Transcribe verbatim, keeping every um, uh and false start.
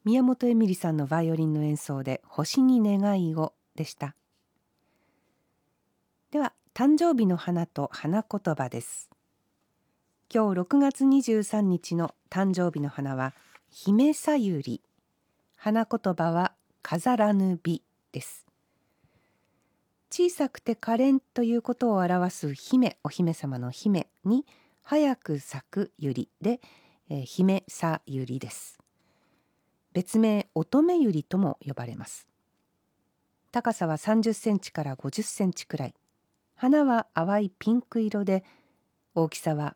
宮本恵美里さんのバイオリンの演奏で星に願いをでした。では誕生日の花と花言葉です。今日ろくがつにじゅうさんにちの誕生日の花は姫さゆり、花言葉は飾らぬ美です。小さくて可憐ということを表す姫、お姫様の姫に早く咲く百合で、えー、姫さゆりです。別名乙女百合とも呼ばれます。高さはさんじゅっセンチからごじゅっセンチくらい。花は淡いピンク色で、大きさは